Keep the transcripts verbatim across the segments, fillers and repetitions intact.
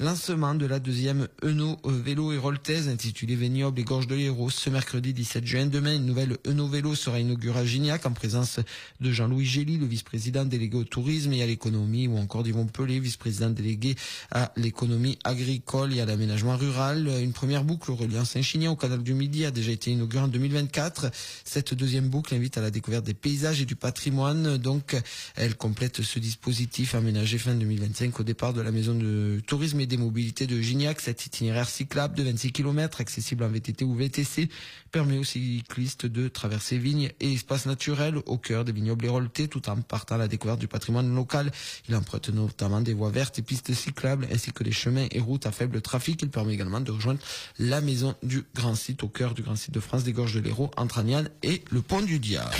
Lancement de la deuxième Eno Vélo héroltaise intitulée Vignobles et Gorges de l'Hérault ce mercredi dix-sept juin. Demain, une nouvelle Eno Vélo sera inaugurée à Gignac en présence de Jean-Louis Gély, le vice-président délégué au tourisme et à l'économie, ou encore d'Yvon Pelé, vice-président délégué à l'économie agricole et à l'aménagement rural. Une première boucle reliant Saint-Chinian au canal du Midi a déjà été inaugurée en deux mille vingt-quatre. Cette deuxième boucle invite à la découverte des paysages et du patrimoine. Donc, elle complète ce dispositif aménagé fin deux mille vingt-cinq au départ de la maison de tourisme et des mobilités de Gignac. Cet itinéraire cyclable de vingt-six kilomètres, accessible en V T T ou V T C, permet aux cyclistes de traverser vignes et espaces naturels au cœur des vignobles héroltais, tout en partant à la découverte du patrimoine local. Il emprunte notamment des voies vertes et pistes cyclables, ainsi que des chemins et routes à faible trafic. Il permet également de rejoindre la maison du grand site, au cœur du grand site de France des Gorges de l'Hérault, entre Agnan et le Pont du Diable.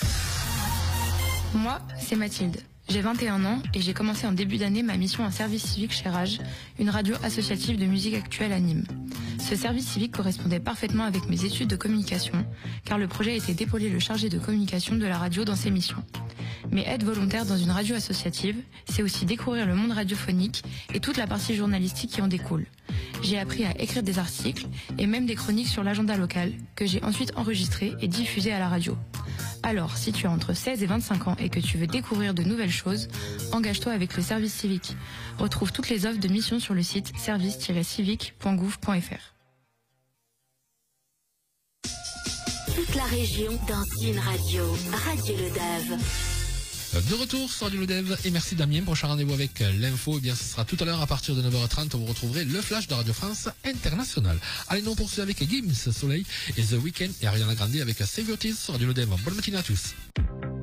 Moi, c'est Mathilde. J'ai vingt et un ans et j'ai commencé en début d'année ma mission en service civique chez Rage, une radio associative de musique actuelle à Nîmes. Ce service civique correspondait parfaitement avec mes études de communication, car le projet était d'épauler le chargé de communication de la radio dans ses missions. Mais être volontaire dans une radio associative, c'est aussi découvrir le monde radiophonique et toute la partie journalistique qui en découle. J'ai appris à écrire des articles et même des chroniques sur l'agenda local que j'ai ensuite enregistrées et diffusées à la radio. Alors, si tu as entre seize et vingt-cinq ans et que tu veux découvrir de nouvelles choses, engage-toi avec le service civique. Retrouve toutes les offres de mission sur le site service tiret civique point gouv point f r. Toute la région dans une radio. Radio Le Dave. De retour sur Radio Le Dev et merci Damien. Prochain rendez-vous avec l'info, eh bien ce sera tout à l'heure à partir de neuf heures trente. Vous retrouverez le flash de Radio France Internationale. Allez, nous on poursuit avec Gims, Soleil et The Weeknd et Ariana Grande avec Save Your Tears sur Radio Le Dev. Bonne matinée à tous.